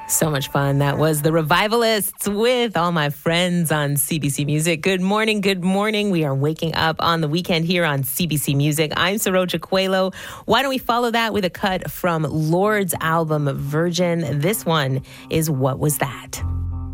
So much fun. That was the Revivalists with All My Friends on CBC Music. Good morning. Good morning. We are waking up on the weekend here on CBC Music. I'm Saroja Coelho. Why don't we follow that with a cut from Lord's album Virgin? This one is What Was That?